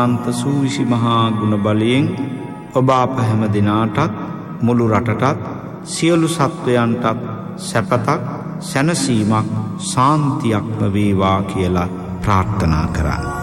අන්ත සූවිසි මහා ගුණ බලයෙන් ඔබ අප හැම දිනාටත් මුළු රටටත් සියලු සත්වයන්ටත් සැපතක් සැනසීමක් සාන්තියක්ම වේවා කියලා ප්‍රාර්ථනා කරන්න.